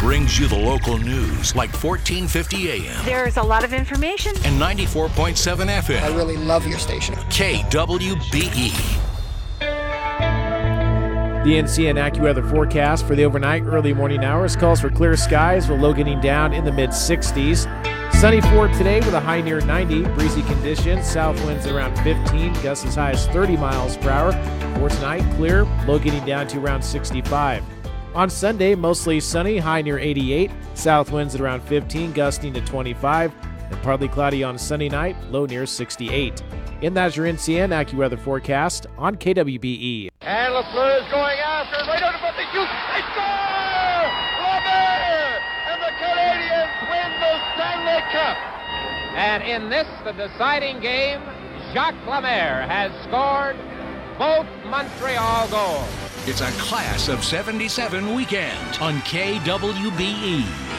brings you the local news like 1450 AM There's a lot of information. and 94.7 FM. I really love your station. KWBE. The NCN AccuWeather forecast for the overnight early morning hours calls for clear skies with low getting down in the mid-60s. Sunny for today with a high near 90. Breezy conditions, south winds around 15, gusts as high as 30 miles per hour. For tonight, clear, low getting down to around 65. On Sunday, mostly sunny, high near 88. South winds at around 15, gusting to 25. And partly cloudy on Sunday night, low near 68. And that's your NCN AccuWeather forecast on KWBE. And Lafleur is going after it, right over the shoot. They score! Lemaire! And the Canadians win the Stanley Cup. And in this, the deciding game, Jacques Lemaire has scored both Montreal goals. It's a Class of 77 weekend on KWBE.